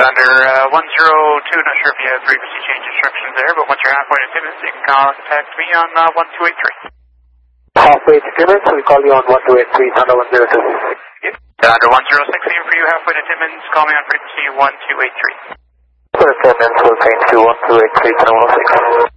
under 102, not sure if you have frequency change instructions there, but once you're halfway to Timmins, you can contact me on 1283. Halfway to Timmins, we call you on 1283, Thunder 102. Yep. Under 106, aim for you halfway to Timmins, call me on frequency 1283. For Timmins, we'll change to 1283, Thunder 106.